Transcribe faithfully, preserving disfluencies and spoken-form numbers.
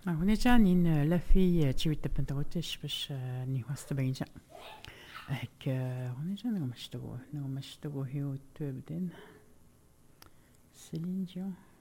هنا جانين لا في تشوي تبنتغوتش باش ني واسط بينجا هك هنا جانا مشتغو نو مشتغو هيو تبدين سيلين جو